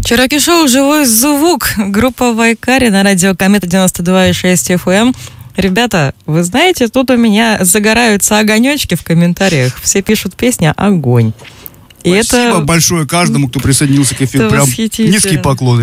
Чироки Шоу «Живой звук». Группа Вайкари на радио Комета 92,6 FM. Ребята, вы знаете, тут у меня загораются огонечки в комментариях. Все пишут песня «Огонь». И Спасибо большое каждому, кто присоединился к эфиру. Прям восхитительно. низкий поклон.